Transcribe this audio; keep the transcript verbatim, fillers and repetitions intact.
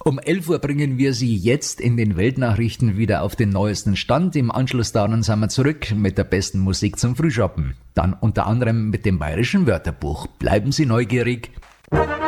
Um elf Uhr bringen wir Sie jetzt in den Weltnachrichten wieder auf den neuesten Stand. Im Anschluss daran sind wir zurück mit der besten Musik zum Frühschoppen. Dann unter anderem mit dem Bayerischen Wörterbuch. Bleiben Sie neugierig.